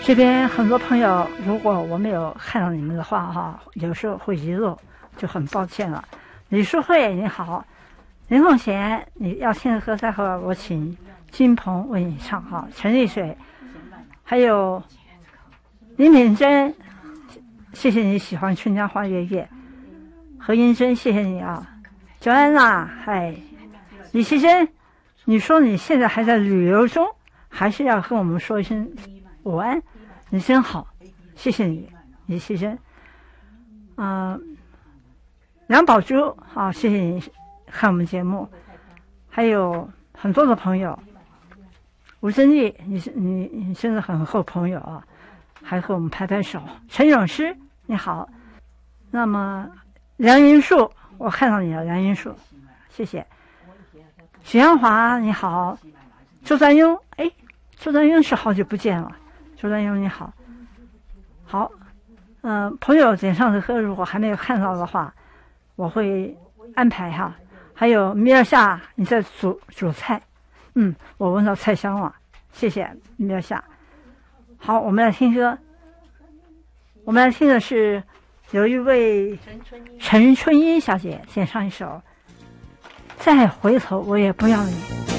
这边很多朋友，如果我没有看到你们的话哈，有时候会遗漏，就很抱歉了。李淑慧你好，林凤贤，你要听的歌待会儿我请金鹏为你唱哈，陈丽水，还有林敏珍，谢谢你喜欢春江花月夜，何英珍谢谢你啊，乔安娜，嗨，李希珍，你说你现在还在旅游中，还是要跟我们说一声午安，你真好，谢谢你，李希珍。梁宝珠，好，谢谢你看我们节目，还有很多的朋友，吴珍丽，你真的很厚朋友啊，还和我们拍拍手。陈永诗，你好。那么梁云树，我看到你了，梁云树，谢谢。许阳华，你好。周占庸，哎，周占庸是好久不见了，周占庸你好。好，朋友点上的歌如果还没有看到的话，我会安排哈。还有米尔夏，你在煮菜，我闻到菜香了，谢谢米尔夏。好，我们来听歌，我们来听的是有一位陈春英小姐献上一首《再回头我也不要你》。